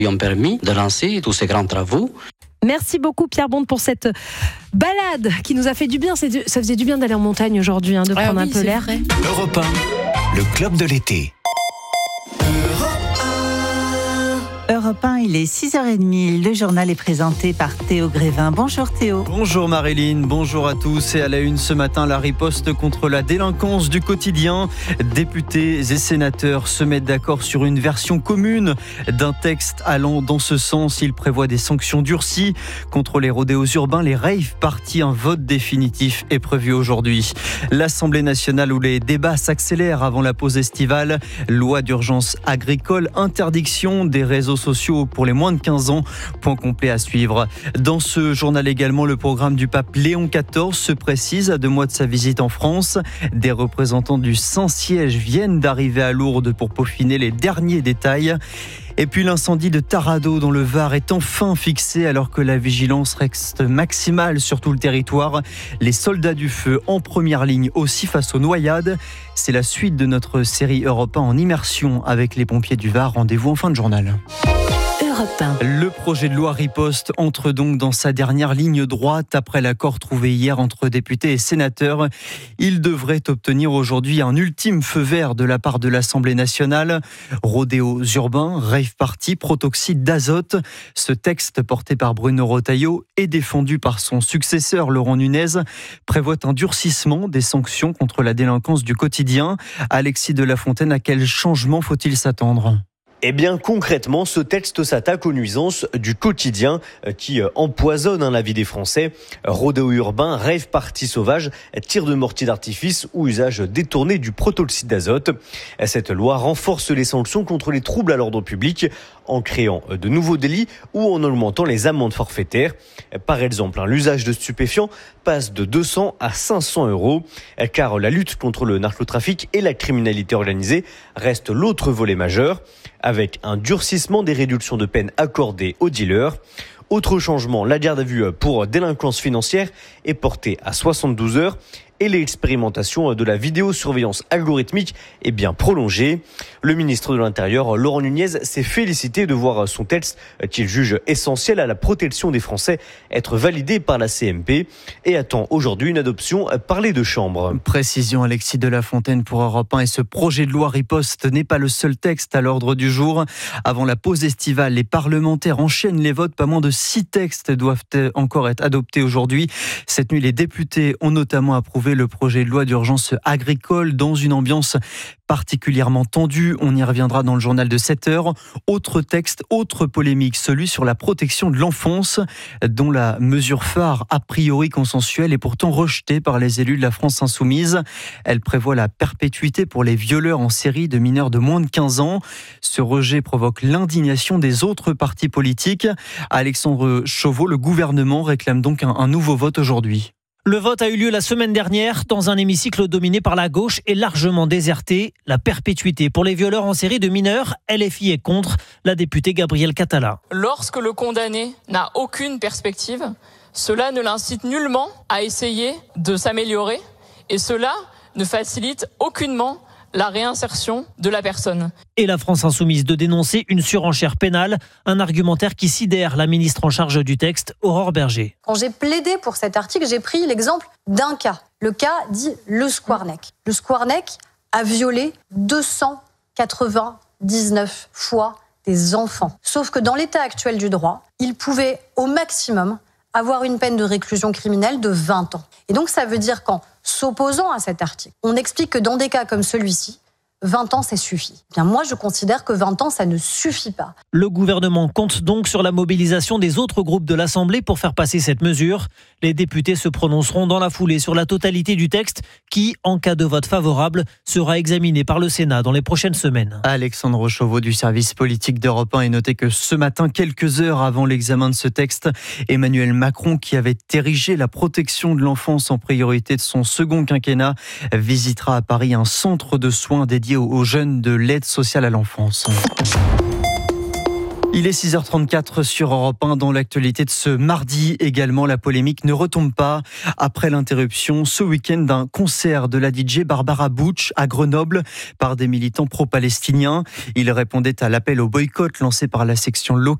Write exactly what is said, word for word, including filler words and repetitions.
Ils ont permis de lancer tous ces grands travaux. Merci beaucoup Pierre Bonte pour cette balade qui nous a fait du bien. Ça faisait du bien d'aller en montagne aujourd'hui, hein, de prendre ah oui, un peu l'air. Europe un, le club de l'été. Europe un, il est six heures trente. Le journal est présenté par Théo Grévin. Bonjour Théo. Bonjour Marilyn, bonjour à tous. Et à la une ce matin, la riposte contre la délinquance du quotidien. Députés et sénateurs se mettent d'accord sur une version commune d'un texte allant dans ce sens. Il prévoit des sanctions durcies contre les rodéos urbains, les rave parties. Un vote définitif est prévu aujourd'hui. L'Assemblée nationale où les débats s'accélèrent avant la pause estivale. Loi d'urgence agricole, interdiction des réseaux sociaux pour les moins de quinze ans. Point complet à suivre. Dans ce journal également, le programme du pape Léon quatorze se précise à deux mois de sa visite en France. Des représentants du Saint-Siège viennent d'arriver à Lourdes pour peaufiner les derniers détails. Et puis l'incendie de Taradot dans le Var est enfin fixé alors que la vigilance reste maximale sur tout le territoire. Les soldats du feu en première ligne aussi face aux noyades. C'est la suite de notre série Europe un en immersion avec les pompiers du Var. Rendez-vous en fin de journal. Le projet de loi riposte entre donc dans sa dernière ligne droite après l'accord trouvé hier entre députés et sénateurs. Il devrait obtenir aujourd'hui un ultime feu vert de la part de l'Assemblée nationale. Rodéos urbains, rave party, protoxyde d'azote. Ce texte porté par Bruno Retailleau et défendu par son successeur Laurent Nunez prévoit un durcissement des sanctions contre la délinquance du quotidien. Alexis de la Fontaine, à quel changement faut-il s'attendre ? Eh bien, concrètement, ce texte s'attaque aux nuisances du quotidien qui empoisonnent la vie des Français. Rodéo urbain, rave party sauvage, tir de mortier d'artifice ou usage détourné du protoxyde d'azote. Cette loi renforce les sanctions contre les troubles à l'ordre public en créant de nouveaux délits ou en augmentant les amendes forfaitaires. Par exemple, l'usage de stupéfiants passe de deux cents à cinq cents euros, car la lutte contre le narcotrafic et la criminalité organisée reste l'autre volet majeur, avec un durcissement des réductions de peine accordées aux dealers. Autre changement, la garde à vue pour délinquance financière est portée à soixante-douze heures et l'expérimentation de la vidéosurveillance algorithmique est bien prolongée. Le ministre de l'Intérieur, Laurent Nunez, s'est félicité de voir son texte, qu'il juge essentiel à la protection des Français, être validé par la C M P et attend aujourd'hui une adoption par les deux chambres. Précision Alexis de la Fontaine pour Europe un. Et ce projet de loi riposte n'est pas le seul texte à l'ordre du jour. Avant la pause estivale, les parlementaires enchaînent les votes. Pas moins de six textes doivent encore être adoptés aujourd'hui. Cette nuit, les députés ont notamment approuvé le projet de loi d'urgence agricole dans une ambiance particulièrement tendue. On y reviendra dans le journal de sept heures. Autre texte, autre polémique, celui sur la protection de l'enfance, dont la mesure phare, a priori consensuelle, est pourtant rejetée par les élus de la France insoumise. Elle prévoit la perpétuité pour les violeurs en série de mineurs de moins de quinze ans. Ce rejet provoque l'indignation des autres partis politiques. Alexandre Chauveau, le gouvernement réclame donc un, un nouveau vote aujourd'hui. Le vote a eu lieu la semaine dernière dans un hémicycle dominé par la gauche et largement déserté. La perpétuité pour les violeurs en série de mineurs, L F I est contre. La députée Gabrielle Catala. Lorsque le condamné n'a aucune perspective, cela ne l'incite nullement à essayer de s'améliorer et cela ne facilite aucunement la réinsertion de la personne. Et la France insoumise de dénoncer une surenchère pénale, un argumentaire qui sidère la ministre en charge du texte, Aurore Berger. Quand j'ai plaidé pour cet article, j'ai pris l'exemple d'un cas. Le cas dit le Squarnec. Le Squarnec a violé deux cent quatre-vingt-dix-neuf fois des enfants. Sauf que dans l'état actuel du droit, il pouvait au maximum avoir une peine de réclusion criminelle de vingt ans. Et donc ça veut dire qu'en s'opposant à cet article, on explique que dans des cas comme celui-ci, vingt ans, ça suffit. Bien, moi, je considère que vingt ans, ça ne suffit pas. Le gouvernement compte donc sur la mobilisation des autres groupes de l'Assemblée pour faire passer cette mesure. Les députés se prononceront dans la foulée sur la totalité du texte qui, en cas de vote favorable, sera examiné par le Sénat dans les prochaines semaines. Alexandre Chauveau du service politique d'Europe un. Et notez que ce matin, quelques heures avant l'examen de ce texte, Emmanuel Macron, qui avait érigé la protection de l'enfance en priorité de son second quinquennat, visitera à Paris un centre de soins dédié aux jeunes de l'aide sociale à l'enfance. Il est six heures trente-quatre sur Europe un. Dans l'actualité de ce mardi également, la polémique ne retombe pas après l'interruption ce week-end d'un concert de la D J Barbara Butch à Grenoble par des militants pro-palestiniens. Il répondait à l'appel au boycott lancé par la section locale